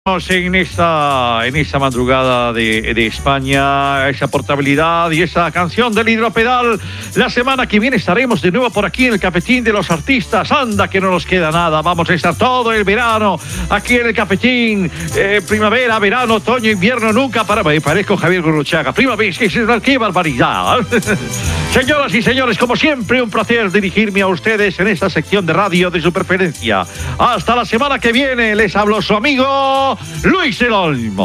En esta madrugada de España, esa portabilidad y esa canción del hidropedal. La semana que viene estaremos de nuevo por aquí en el Cafetín de los Artistas. Anda que no nos queda nada, vamos a estar todo el verano aquí en el Cafetín. Primavera, verano, otoño, invierno, nunca para. Parezco Javier Gurruchaga. Primavera, qué barbaridad. Señoras y señores, como siempre, un placer dirigirme a ustedes en esta sección de radio de su preferencia. Hasta la semana que viene, les habló su amigo Luis el Olmo.